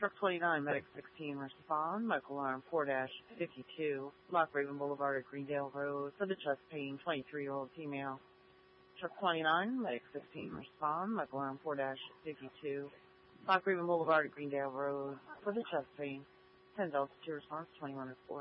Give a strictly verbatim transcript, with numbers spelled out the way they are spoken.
Truck twenty-nine, Medic sixteen, respond. Medical alarm four fifty-two, Lock Raven Boulevard at Greendale Road for the chest pain, twenty-three-year-old female. Truck twenty-nine, Medic sixteen, respond. Medical alarm four fifty-two, Lock Raven Boulevard at Greendale Road for the chest pain. ten Delta two response, twenty-one oh four.